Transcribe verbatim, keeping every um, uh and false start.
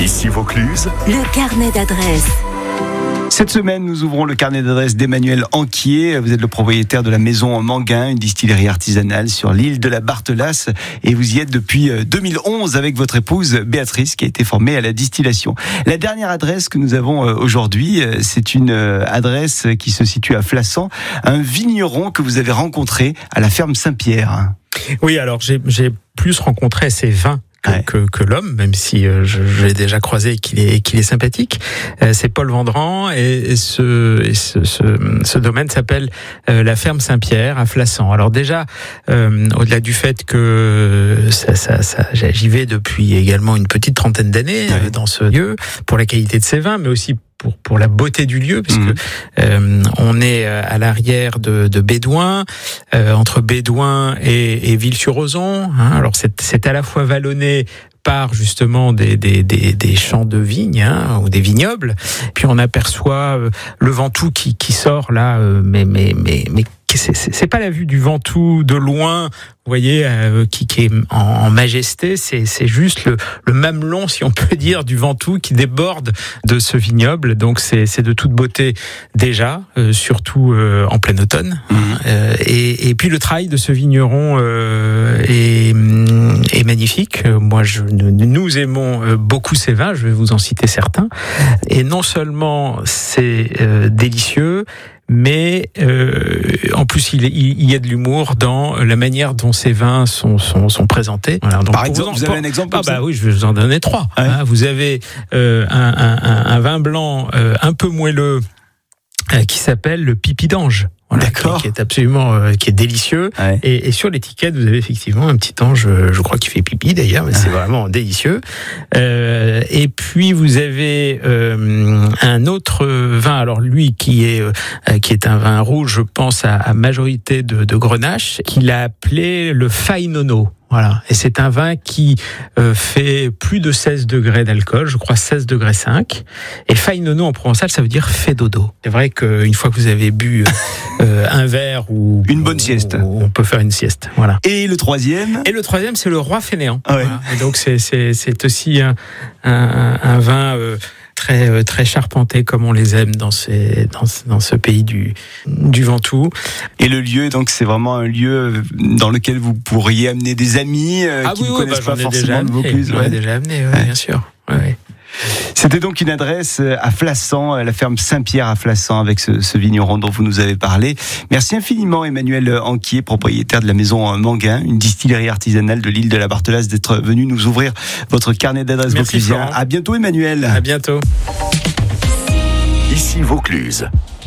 Ici Vaucluse, le carnet d'adresses. Cette semaine, nous ouvrons le carnet d'adresses d'Emmanuel Anquier. Vous êtes le propriétaire de la maison Manguin, une distillerie artisanale sur l'île de la Barthelasse. Et vous y êtes depuis deux mille onze avec votre épouse Béatrice, qui a été formée à la distillation. La dernière adresse que nous avons aujourd'hui, c'est une adresse qui se situe à Flassan, un vigneron que vous avez rencontré à la ferme Saint-Pierre. Oui, alors j'ai, j'ai plus rencontré ces vins. Que, ouais. que, que l'homme, même si euh, je, je l'ai déjà croisé et qu'il est, qu'il est sympathique. Euh, c'est Paul Vendran et, et, ce, et ce, ce, ce domaine s'appelle euh, la ferme Saint-Pierre à Flassan. Alors déjà, euh, au-delà du fait que ça, ça, ça, j'y vais depuis également une petite trentaine d'années ouais. euh, dans ce lieu, pour la qualité de ses vins, mais aussi pour pour la beauté du lieu, parce que mmh. euh, on est à l'arrière de, de Bédouin, euh, entre Bédouin et, et Ville-sur-Ozon. Hein. Alors c'est c'est à la fois vallonné par justement des des des, des champs de vignes hein, ou des vignobles. Puis on aperçoit euh, le Ventoux qui qui sort là, euh, mais mais mais mais c'est, c'est, c'est pas la vue du Ventoux de loin, vous voyez, euh, qui, qui est en, en majesté, c'est, c'est juste le, le mamelon, si on peut dire, du Ventoux qui déborde de ce vignoble. Donc c'est, c'est de toute beauté déjà, euh, surtout euh, en plein automne. Mmh. Euh, et, et puis le travail de ce vigneron euh, est, est magnifique. Moi, je, nous aimons beaucoup ces vins, je vais vous en citer certains. Et non seulement c'est euh, délicieux, mais euh, en plus il, il, il y a de l'humour dans la manière dont ces vins sont, sont, sont présentés. Voilà, donc Par exemple, vous, en, vous avez un exemple Ah bah oui, je vais vous en donner trois. Ouais. Hein, vous avez euh, un, un, un vin blanc euh, un peu moelleux euh, qui s'appelle le Pipi d'Ange. Voilà, D'accord. Qui, qui est absolument, euh, qui est délicieux. Ouais. Et, et sur l'étiquette, vous avez effectivement un petit ange, je crois qu'il fait pipi d'ailleurs, mais c'est vraiment délicieux. Euh, et puis vous avez euh, un autre vin, alors lui qui est euh, qui est un vin rouge, je pense à, à majorité de, de Grenache, qu'il a appelé le Fai Nono. Voilà. Et c'est un vin qui euh, fait plus de seize degrés d'alcool, je crois seize degrés cinq. Et Fai Nono en provençal, ça veut dire fait dodo. C'est vrai qu'une fois que vous avez bu euh, un verre ou une bonne sieste, ou, on peut faire une sieste. Voilà. Et le troisième Et le troisième, c'est le Roi Fainéant. Ah ouais. Voilà. Et donc c'est c'est c'est aussi un un, un vin euh, très très charpenté comme on les aime dans ces dans dans ce pays du du Ventoux. Et le lieu, donc c'est vraiment un lieu dans lequel vous pourriez amener des amis euh, ah qui oui, ne oui, connaissent bah, pas forcément le Vaucluse. On l'a déjà amené, ouais, ouais. Bien sûr. Ouais, ouais. C'était donc une adresse à Flassan, la ferme Saint-Pierre à Flassan, avec ce, ce vigneron dont vous nous avez parlé. Merci infiniment Emmanuel Anquier, propriétaire de la maison Manguin, une distillerie artisanale de l'île de la Barthelasse, d'être venu nous ouvrir votre carnet d'adresses vauclusien. À bientôt Emmanuel. À bientôt. Ici Vaucluse.